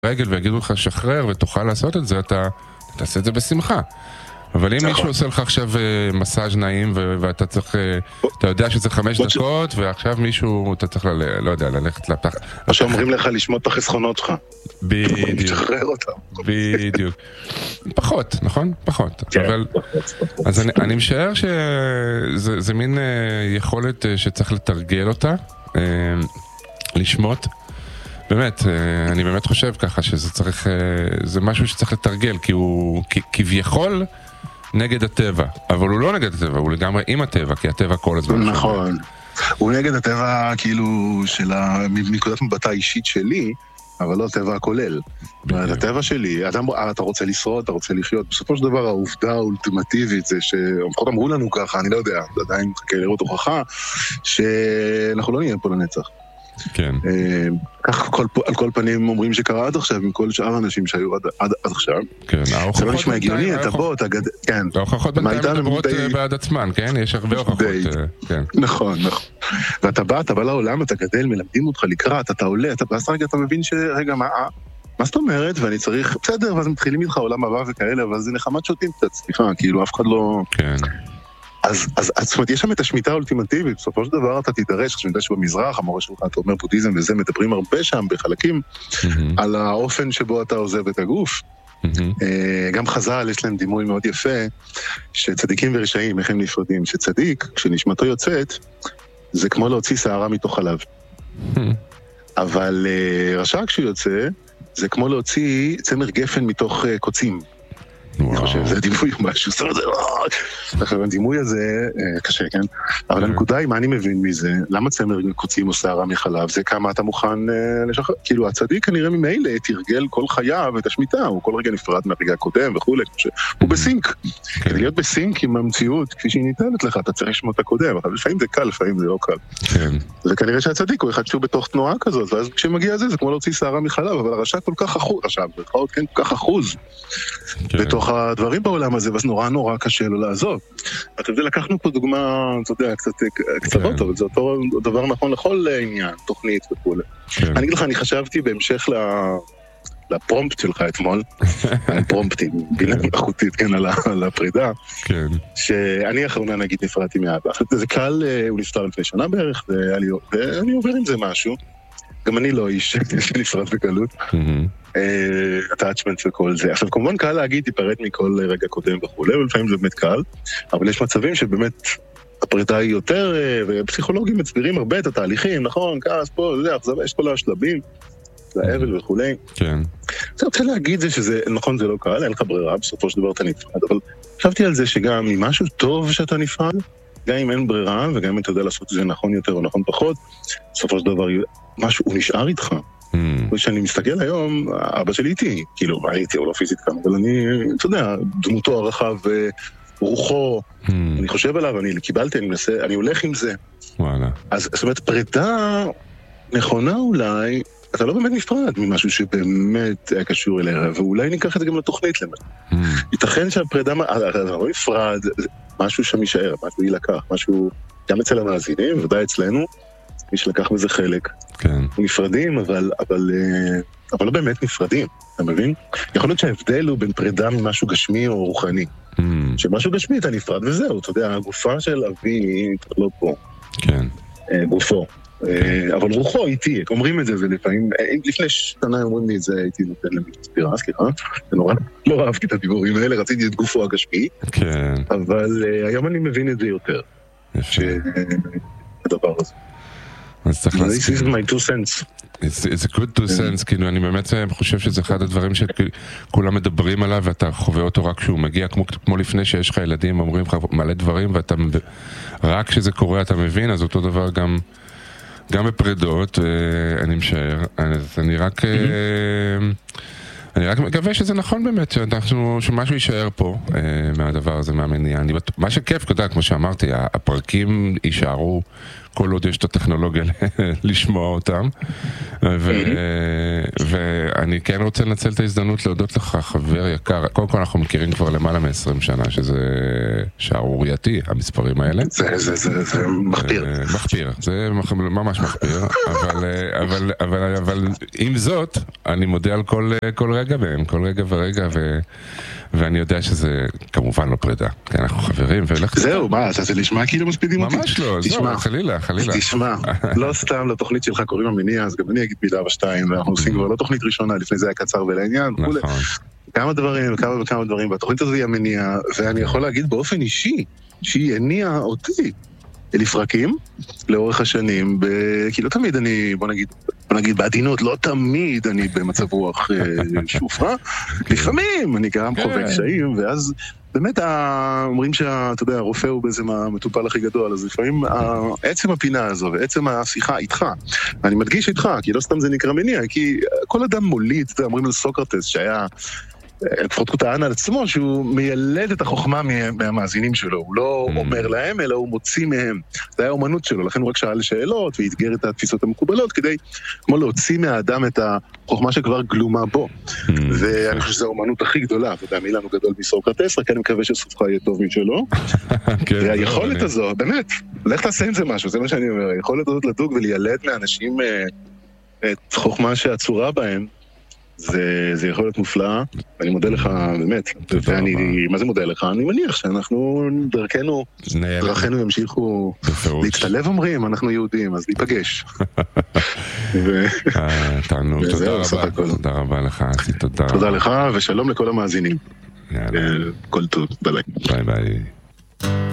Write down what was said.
רגל ויגידו לך שחרר ותוכל לעשות את זה, אתה תעשה את זה בשמחה. אבל אם מישהו עושה לך עכשיו מסאז' נעים ואתה צריך, אתה יודע שזה 5 דקות ועכשיו מישהו, אתה צריך, לא יודע, ללכת לפח. או שאומרים לך לשמוט את החסכונות שלך. בדיוק. תשחרר אותם. בדיוק. פחות, נכון? פחות. אז אני משער שזה מין יכולת שצריך לתרגל אותה, לשמוט. באמת, אני באמת חושב ככה שזה צריך, זה משהו שצריך לתרגל, כי הוא כביכול נגד הטבע, אבל הוא לא נגד הטבע, הוא לגמרי עם הטבע, כי הטבע כל הזמן. נכון. הוא נגד הטבע כאילו של מנקודת מבטה האישית שלי, אבל לא הטבע הכולל. הטבע שלי, אתה רוצה לשרוד, אתה רוצה לחיות. בסופו של דבר העובדה האולטימטיבית זה שלפחות אמרו לנו ככה, אני לא יודע, עדיין מחכה לראות הוכחה, שאנחנו לא נהיה פה לנצח. כן. כך על כל פנים אומרים שקרה עד עכשיו, עם כל שאר האנשים שהיו עד עכשיו. כן, זה לא נשמע הגיוני, אתה בוא, אתה גדל, כן. ההוכחות בינתיים מדברות בעד עצמן, כן? יש הרבה הוכחות, כן. נכון, נכון. ואתה בא לעולם, אתה גדל, מלמדים אותך לקראת, אתה עולה, ואז רגע אתה מבין שרגע, מה זאת אומרת? ואני צריך, בסדר, ואז מתחילים איתך עולם הבא וכאלה, אבל זה נחמת שוטים קצת, סליחה, כאילו אף אחד לא... כן. אז זאת אומרת, יש שם את השמיטה האולטימטיבית, בסופו של דבר אתה תידרש, אני יודע שבמזרח, המורה שלך, אתה אומר בודהיזם וזה, מדברים הרבה שם בחלקים, על האופן שבו אתה עוזב את הגוף. גם חז"ל, יש להם דימוי מאוד יפה, שצדיקים ורשעים, איך הם נפרדים, שצדיק, כשנשמתו יוצאת, זה כמו להוציא שערה מתוך חלב. אבל רשע כשהוא יוצא, זה כמו להוציא צמר גפן מתוך קוצים. אני חושב, זה דימוי משהו, זאת אומרת, הדימוי הזה קשה, כן? אבל הנקודה היא, מה אני מבין מזה? למה צמר קוצים או שערה מחלב? זה כמה אתה מוכן לשחרר? כאילו, הצדיק כנראה ממילא תרגל כל חייו את השמיטה, הוא כל רגע נפרד מהרגע הקודם וכו', הוא בסינק. כדי להיות בסינק עם המציאות, כפי שהיא ניתנת לך, אתה צריך לשמוע את הקודם, אבל לפעמים זה קל, לפעמים זה לא קל. וכנראה שהצדיק הוא אחד שהוא בתוך תנועה כזאת, ואז כשמגיע זה כמו להוציא שערה מחלב, אבל הרשע כל כך אחוז, בתוך הדברים בעולם הזה, ואז נורא קשה לו לעזוב. אתה יודע, לקחנו פה דוגמה, אתה יודע, קצת קצרות, אבל זה אותו דבר נכון לכל עניין, תוכנית וכו'. אני אגיד לך, אני חשבתי בהמשך לפרומפט שלך אתמול, פרומפטים, בינה מלאכותית, כן, על הפרידה, שאני האחרונה, נגיד, נפרדתי מאבא. זה קל, הוא נפטר לפני שנה בערך, ואני עובר עם זה משהו. גם אני לא איש שנפרד בקלות. attachment וכל זה. עכשיו, כמובן קל להגיד, תיפרד מכל רגע קודם וכו', ולפעמים זה באמת קל, אבל יש מצבים שבאמת הפרידה היא יותר, ופסיכולוגים מסבירים הרבה את התהליכים, נכון, כעס פה, זה, אכזבה, יש כל השלבים, זה האבל וכו'. כן. אני רוצה להגיד זה שזה, נכון, זה לא קל, אין לך ברירה, בסופו של דבר אתה נפרד, אבל חשבתי על זה שגם אם משהו טוב שאתה נפרד, גם אם אין ברירה, וגם אם אתה יודע לעשות את זה נכון יותר או נכון פחות, בסופו של דבר משהו, הוא נשאר איתך. כשאני מסתכל היום, אבא שלי איתי, כאילו, הייתי, הוא לא פיזית כאן, אבל אני, אתה יודע, דמותו הרחב, רוחו, אני חושב עליו, אני קיבלתי, אני הולך עם זה. אז זאת אומרת, פרידה נכונה אולי, אתה לא באמת נפרד ממשהו שבאמת היה קשור אליה, ואולי ניקח את זה גם לתוכנית למה. ייתכן שהפרידה, אתה לא נפרד, משהו שם יישאר, משהו יילקח, משהו, גם אצל המאזינים, ודאי אצלנו, מי שלקח בזה חלק. כן. נפרדים, אבל לא באמת נפרדים, אתה מבין? יכול להיות שההבדל הוא בין פרידה ממשהו גשמי או רוחני. שמשהו גשמי אתה נפרד וזהו, אתה יודע, הגופה של אבי לא פה. כן. גופו. אבל רוחו איתי, אומרים את זה, ולפעמים, לפני שנה אומרים לי את זה, הייתי נותן למי ספירה, סליחה, זה נורא, לא אהבתי את הדיבורים האלה, רציתי את גופו הגשמי, כן. אבל היום אני מבין את זה יותר, שהדבר הזה. אז צריך להסכים. This is my two cents. It's a good two cents, כאילו אני באמת חושב שזה אחד הדברים שכולם מדברים עליו ואתה חווה אותו רק כשהוא מגיע, כמו לפני שיש לך ילדים, אומרים לך מלא דברים ואתה רק כשזה קורה אתה מבין, אז אותו דבר גם בפרידות, אני משער, אני רק מקווה שזה נכון באמת, שמשהו יישאר פה מהדבר הזה, מהמניע. מה שכיף, כמו שאמרתי, הפרקים יישארו כל עוד יש את הטכנולוגיה לשמוע אותם. ואני כן רוצה לנצל את ההזדמנות להודות לך, חבר יקר. קודם כל אנחנו מכירים כבר למעלה מ-20 שנה, שזה שערורייתי, המספרים האלה. זה מחפיר. מחפיר, זה ממש מחפיר. אבל עם זאת, אני מודה על כל רגע בהם, כל רגע ורגע, ואני יודע שזה כמובן לא פרידה, כי אנחנו חברים, זהו, מה, זה נשמע כאילו מספידים אותי. ממש לא, זהו, חלילה. תשמע, לא סתם לתוכנית שלך קוראים המניע, אז גם אני אגיד מילה ושתיים, ואנחנו עושים כבר לא תוכנית ראשונה, לפני זה היה קצר ולעניין. נכון. כמה דברים, והתוכנית הזו היא המניע, ואני יכול להגיד באופן אישי, שהיא הניעה אותי לפרקים לאורך השנים, כי לא תמיד אני, בוא נגיד בעדינות, לא תמיד אני במצב רוח שופרה, לפעמים אני גם חווה קשיים, ואז באמת אומרים שאתה יודע, הרופא הוא בעצם המטופל הכי גדול, אז לפעמים עצם הפינה הזו ועצם השיחה איתך, ואני מדגיש איתך, כי לא סתם זה נקרא מניע, כי כל אדם מוליד, אומרים על סוקרטס שהיה לפחות כותן על עצמו, שהוא מיילד את החוכמה מהמאזינים שלו, הוא לא אומר להם, אלא הוא מוציא מהם. זה היה האומנות שלו, לכן הוא רק שאל שאלות, והתגר את התפיסות המקובלות, כדי כמו להוציא מהאדם את החוכמה שכבר גלומה בו. ואני חושב שזו האומנות הכי גדולה, ואתה מילה לנו גדול מסוקרטס, רק אני מקווה שסופך יהיה טוב משלו. והיכולת הזו, באמת, לך תעשה עם זה משהו, זה מה שאני אומר, היכולת הזאת לדוג וליילד מאנשים את חוכמה שעצורה בהם, זה יכול להיות מופלא, ואני מודה לך באמת, ואני, מה זה מודה לך? אני מניח שאנחנו, דרכנו ימשיכו להצטלב אומרים, אנחנו יהודים, אז ניפגש. תענו, תודה רבה לך, תודה. תודה לך, ושלום לכל המאזינים. כל טוב, ביי. ביי.